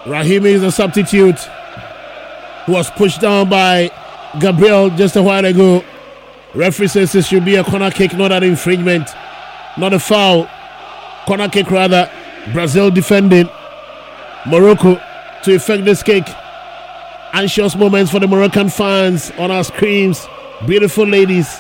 Rahimi is a substitute who was pushed down by Gabriel just a while ago. Referee says it should be a corner kick, not an infringement, not a foul. Corner kick rather. Brazil defending. Morocco to effect this kick. Anxious moments for the Moroccan fans on our screens. Beautiful ladies.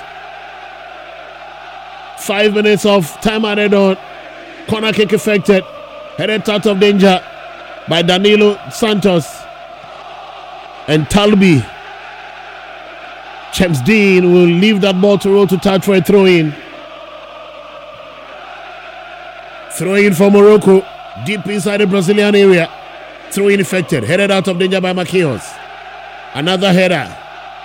5 minutes of time added on. Corner kick effected. Headed out of danger by Danilo Santos. And Talbi. James Dean will leave that ball to roll to touch for a throw-in. Throw-in for Morocco. Deep inside the Brazilian area. Throw-in effected. Headed out of danger by Marquinhos. Another header.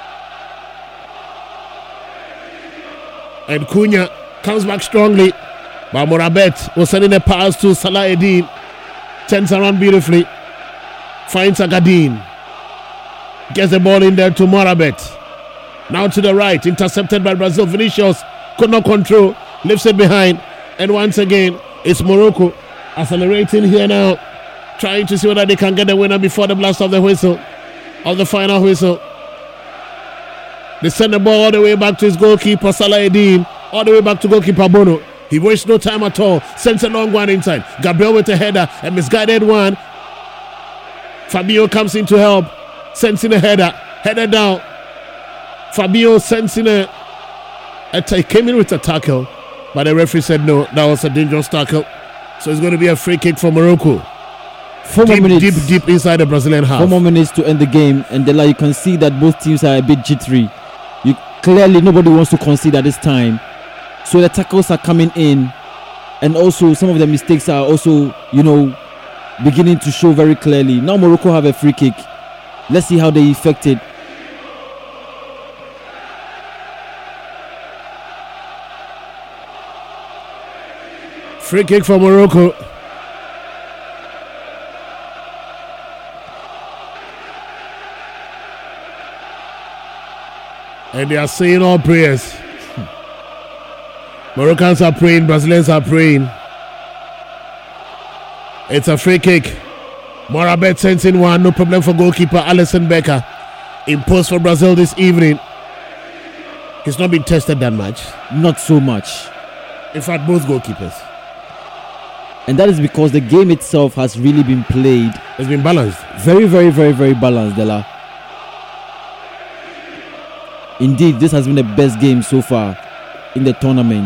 And Cunha comes back strongly. But Morabet was sending a pass to Salah Eddin. Turns around beautifully. Finds Agadin. Gets the ball in there to Morabet. Now to the right. Intercepted by Brazil. Vinicius could not control. Lifts it behind. And once again, it's Morocco accelerating here now. Trying to see whether they can get the winner before the blast of the whistle. Of the final whistle. They send the ball all the way back to his goalkeeper, Salah Eddin. All the way back to goalkeeper Bono. He wastes no time at all. Sends a long one inside. Gabriel with a header. A misguided one. Fabio comes in to help. Sends in a header. Header down. Fabio sends in he came in with a tackle. But the referee said no. That was a dangerous tackle. So it's going to be a free kick for Morocco. 4 more minutes. Deep inside the Brazilian half. 4 more minutes to end the game. And you can see that both teams are a bit jittery. Clearly, nobody wants to concede at this time. So the tackles are coming in. And also, some of the mistakes are also, beginning to show very clearly. Now Morocco have a free kick. Let's see how they effect it. Free kick for Morocco. And they are saying all prayers. Moroccans are praying, Brazilians are praying. It's a free kick. Morabet sends in one, no problem for goalkeeper Alisson Becker. Imposed for Brazil this evening. He's not been tested that much. Not so much. In fact, both goalkeepers. And that is because the game itself has really been played. It's been balanced. Very, very, very, very balanced, Della. Indeed, this has been the best game so far in the tournament.